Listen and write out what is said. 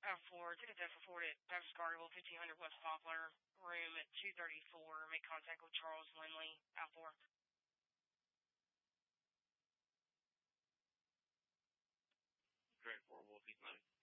Out 4, ticket for Ford at Baptist Gardenville, 1500 West Poplar, room at 234. Make contact with Charles Lindley. Out 4. Direct 4, Wolfie's 9.